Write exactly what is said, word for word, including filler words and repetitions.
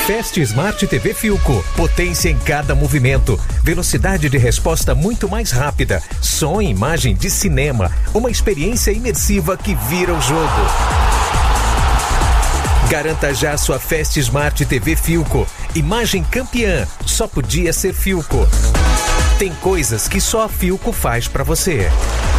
Fast Smart T V Philco. Potência em cada movimento. Velocidade de resposta muito mais rápida. Som e imagem de cinema. Uma experiência imersiva que vira o jogo. Garanta já sua Fast Smart T V Philco. Imagem campeã. Só podia ser Philco. Tem coisas que só a Philco faz pra você.